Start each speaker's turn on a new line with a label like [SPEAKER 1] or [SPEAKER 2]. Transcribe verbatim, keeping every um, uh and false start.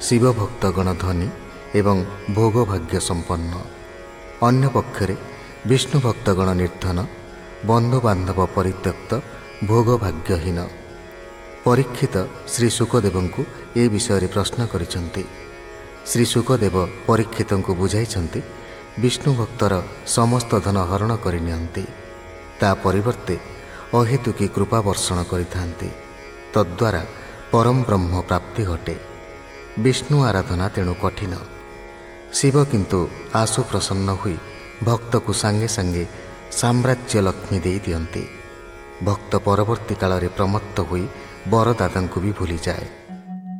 [SPEAKER 1] ଶିବ ଭକ୍ତଗଣ ଧନୀ ଏବଂ ଭୋଗ ଭାଗ୍ୟ ସମ୍ପନ୍ନ। ଅନ୍ୟପକ୍ଷରେ ବିଷ୍ଣୁ ଭକ୍ତଗଣ ନିର୍ଦ୍ଧନ, ବନ୍ଧୁବାନ୍ଧବ ପରିତ୍ୟକ୍ତ, ଭୋଗ ଭାଗ୍ୟହୀନ। ପରୀକ୍ଷିତ ଶ୍ରୀ ଶୁକଦେବଙ୍କୁ ଏ ବିଷୟରେ ପ୍ରଶ୍ନ କରିଛନ୍ତି। ଶ୍ରୀ ଶୁକଦେବ ପରୀକ୍ଷିତଙ୍କୁ ବୁଝାଇଛନ୍ତି, ବିଷ୍ଣୁ ଭକ୍ତର ସମସ୍ତ ଧନ ହରଣ କରିନିଅନ୍ତି। ତା ପରିବର୍ତ୍ତେ ଅହେତୁକୀ କୃପା ବର୍ଷଣ କରିଥାନ୍ତି। ତଦ୍ୱାରା ପରମ ବ୍ରହ୍ମ ପ୍ରାପ୍ତି ଘଟେ। ବିଷ୍ଣୁ ଆରାଧନା ତେଣୁ କଠିନ। ଶିବ କିନ୍ତୁ ଆଶୁ ପ୍ରସନ୍ନ ହୋଇ ଭକ୍ତକୁ ସାଙ୍ଗେ ସାଙ୍ଗେ ସାମ୍ରାଜ୍ୟ ଲକ୍ଷ୍ମୀ ଦେଇ ଦିଅନ୍ତି। ଭକ୍ତ ପରବର୍ତ୍ତୀ କାଳରେ ପ୍ରମତ୍ତ ହୋଇ ବରଦାତାଙ୍କୁ ବି ଭୁଲିଯାଏ।